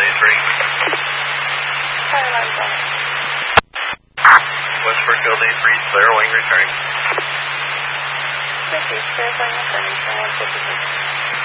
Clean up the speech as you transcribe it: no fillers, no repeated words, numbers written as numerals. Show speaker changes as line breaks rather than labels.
A3. West Spurfield A3, clear wing returning.
Clear wing returning, 156.